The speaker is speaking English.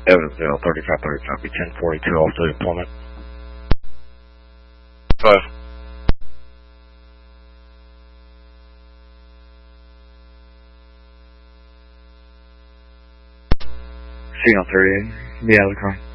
Evansville 3535, be 1042 off the deployment. 5. Signal 38, be out of the car.